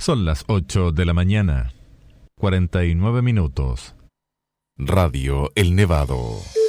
Son las 8 de la mañana, 49 minutos. Radio El Nevado.